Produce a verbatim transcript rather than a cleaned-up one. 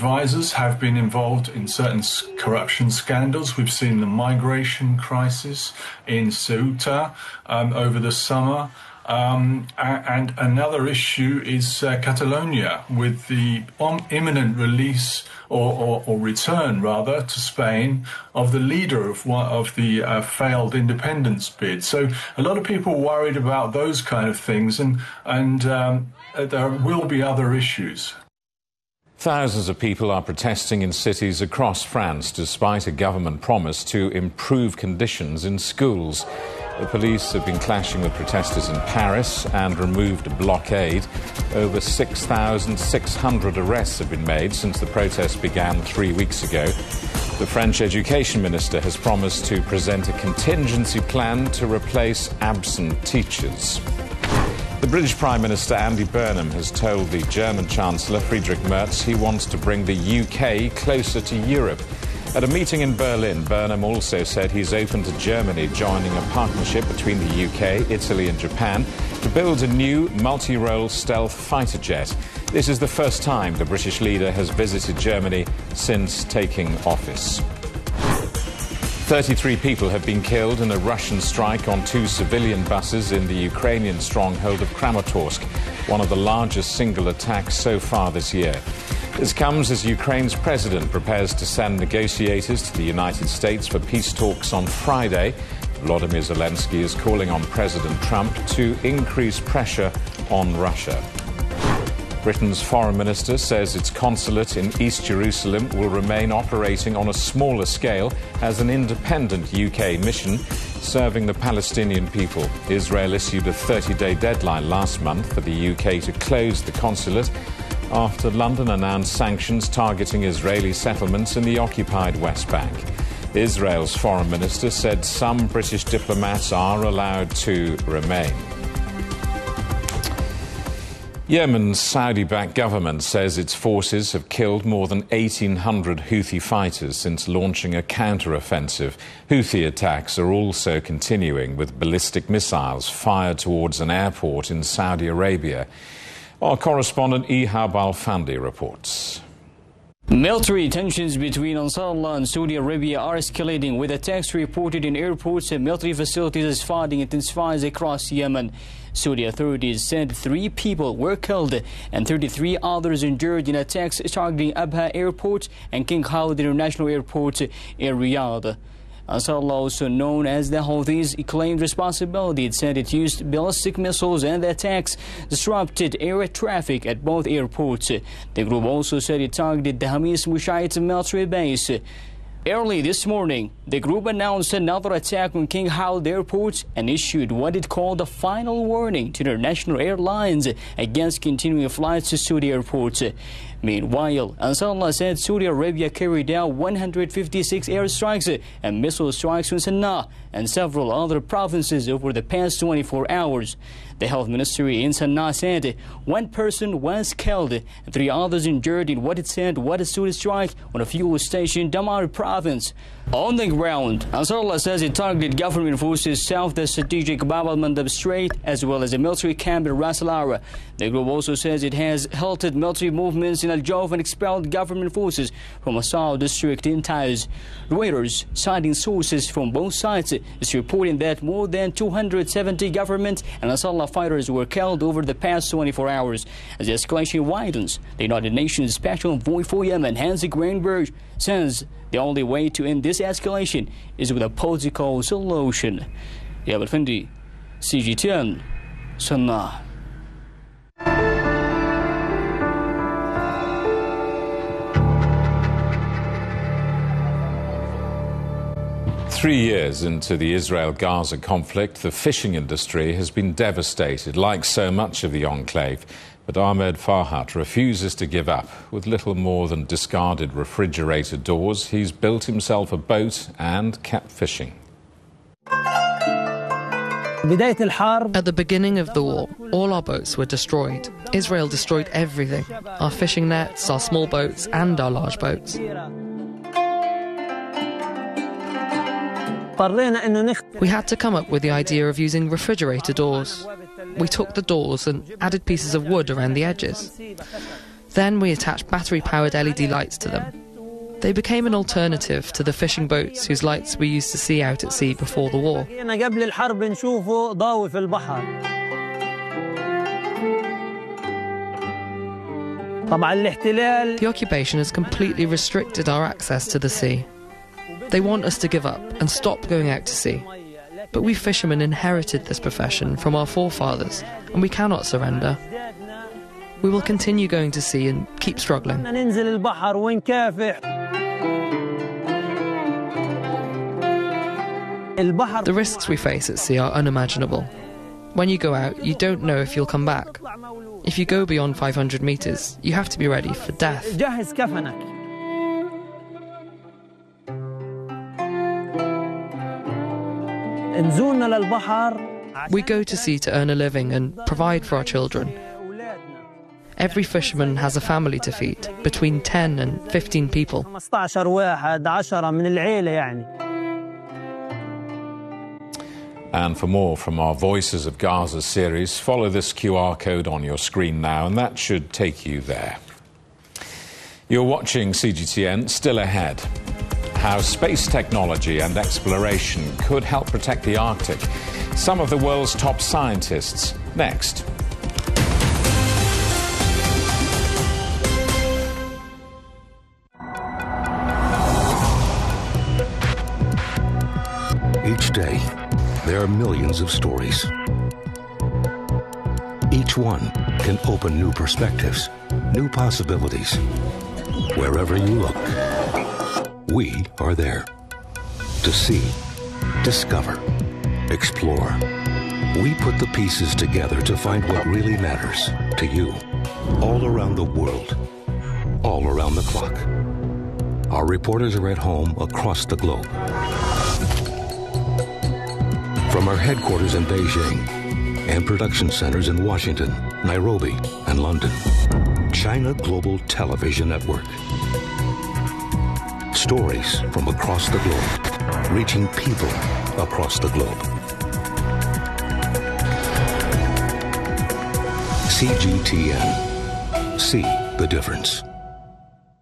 advisors have been involved in certain corruption scandals. We've seen the migration crisis in Ceuta um, over the summer. Um, and another issue is uh, Catalonia, with the imminent release or, or, or return, rather, to Spain of the leader of one of the uh, failed independence bid. So a lot of people worried about those kind of things, and, and um, there will be other issues. Thousands of people are protesting in cities across France despite a government promise to improve conditions in schools. The police have been clashing with protesters in Paris and removed a blockade. Over six thousand six hundred arrests have been made since the protests began three weeks ago. The French education minister has promised to present a contingency plan to replace absent teachers. The British Prime Minister Andy Burnham has told the German Chancellor Friedrich Merz he wants to bring the U K closer to Europe. At a meeting in Berlin, Burnham also said he's open to Germany joining a partnership between the U K, Italy and Japan to build a new multi-role stealth fighter jet. This is the first time the British leader has visited Germany since taking office. thirty-three people have been killed in a Russian strike on two civilian buses in the Ukrainian stronghold of Kramatorsk, one of the largest single attacks so far this year. This comes as Ukraine's president prepares to send negotiators to the United States for peace talks on Friday. Volodymyr Zelensky is calling on President Trump to increase pressure on Russia. Britain's foreign minister says its consulate in East Jerusalem will remain operating on a smaller scale as an independent U K mission serving the Palestinian people. Israel issued a thirty-day deadline last month for the U K to close the consulate after London announced sanctions targeting Israeli settlements in the occupied West Bank. Israel's foreign minister said some British diplomats are allowed to remain. Yemen's Saudi-backed government says its forces have killed more than eighteen hundred Houthi fighters since launching a counter-offensive. Houthi attacks are also continuing, with ballistic missiles fired towards an airport in Saudi Arabia. Our correspondent Ihab Al-Fandi reports. Military tensions between Ansarullah and Saudi Arabia are escalating, with attacks reported in airports and military facilities as fighting intensifies across Yemen. Saudi authorities said three people were killed and thirty-three others injured in attacks targeting Abha Airport and King Khalid International Airport in Riyadh. Ansarullah, also known as the Houthis, claimed responsibility. It said it used ballistic missiles and the attacks disrupted air traffic at both airports. The group also said it targeted the Hamis Mushayt military base. Early this morning, the group announced another attack on King Khalid Airport and issued what it called a final warning to international airlines against continuing flights to Saudi airports. Meanwhile, Ansarullah said Saudi Arabia carried out one hundred fifty-six airstrikes and missile strikes on Sana'a and several other provinces over the past twenty-four hours. The health ministry in Sana'a said one person was killed and three others injured in what it said was a Saudi strike on a fuel station in Damar province. On the ground, Ansarullah says it targeted government forces south the strategic Bab al-Mandab Strait as well as a military camp in Ras Al-Ara. The group also says it has halted military movements in Al-Jawf and expelled government forces from Asal district in Taiz. Reuters, citing sources from both sides, is reporting that more than two hundred seventy government and Ansarullah fighters were killed over the past twenty-four hours. As the escalation widens, the United Nations Special Envoy for Yemen, Hans Greenberg, says the only way to end this escalation is with a political solution. Ihab Al-Fandi, C G T N, Sana'a. Three years into the Israel-Gaza conflict, the fishing industry has been devastated, like so much of the enclave. But Ahmed Farhat refuses to give up. With little more than discarded refrigerator doors, he's built himself a boat and kept fishing. At the beginning of the war, all our boats were destroyed. Israel destroyed everything: our fishing nets, our small boats, and our large boats. We had to come up with the idea of using refrigerator doors. We took the doors and added pieces of wood around the edges. Then we attached battery-powered L E D lights to them. They became an alternative to the fishing boats whose lights we used to see out at sea before the war. The occupation has completely restricted our access to the sea. They want us to give up and stop going out to sea. But we fishermen inherited this profession from our forefathers, and we cannot surrender. We will continue going to sea and keep struggling. The risks we face at sea are unimaginable. When you go out, you don't know if you'll come back. If you go beyond five hundred metres, you have to be ready for death. We go to sea to earn a living and provide for our children. Every fisherman has a family to feed, between ten and fifteen people. And for more from our Voices of Gaza series, follow this Q R code on your screen now, and that should take you there. You're watching C G T N. Still ahead, how space technology and exploration could help protect the Arctic. Some of the world's top scientists, next. Each day, there are millions of stories. Each one can open new perspectives, new possibilities. Wherever you look, we are there. To see, discover, explore. We put the pieces together to find what really matters to you. All around the world, all around the clock. Our reporters are at home across the globe. From our headquarters in Beijing and production centers in Washington, Nairobi, and London, China Global Television Network. Stories from across the globe, reaching people across the globe. C G T N. See the difference.